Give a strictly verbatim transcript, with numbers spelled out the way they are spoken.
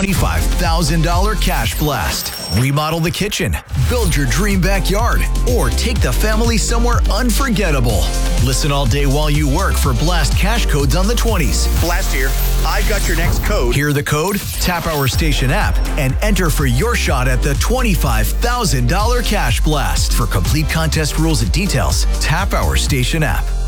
twenty-five thousand dollars cash blast. Remodel the kitchen, build your dream backyard, or take the family somewhere unforgettable. Listen all day while you work for Blast cash codes on the twenties. Blast here. I've got your next code. Hear the code? Tap our station app and enter for your shot at the twenty-five thousand dollars cash blast. For complete contest rules and details, tap our station app.